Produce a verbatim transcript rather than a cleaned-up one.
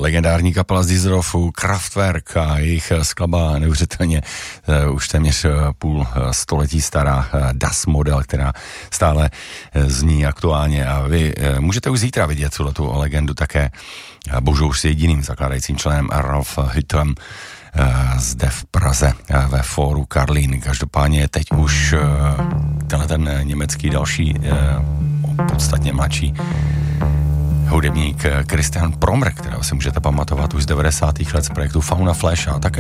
legendární kapela z Düsseldorfu Kraftwerk a jejich skladba neuvěřitelně uh, už téměř půl století stará uh, Das Model, která stále uh, zní aktuálně a vy uh, můžete už zítra vidět tu legendu také uh, bohužel už s jediným zakládajícím členem Ralf Hüttem uh, zde v Praze uh, ve fóru Karlín. Každopádně teď už uh, tenhle ten německý další uh, podstatně mladší hudebník Christian Promr, kterého si můžete pamatovat už z devadesátých let z projektu Fauna Flash a také